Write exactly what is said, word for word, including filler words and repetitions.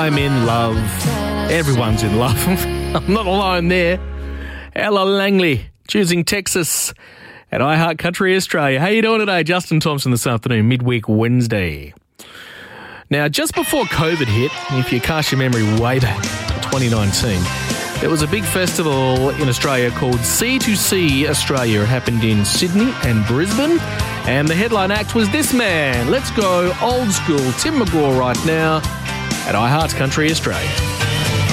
I'm in love. Everyone's in love. I'm not alone there. Ella Langley, choosing Texas at iHeart Country Australia. How you doing today? Justin Thompson this afternoon, midweek Wednesday. Now, just before COVID hit, if you cast your memory way back to twenty nineteen, there was a big festival in Australia called C two C Australia. It happened in Sydney and Brisbane, and the headline act was this man. Let's go old school Tim McGraw right now at iHeart Country Australia.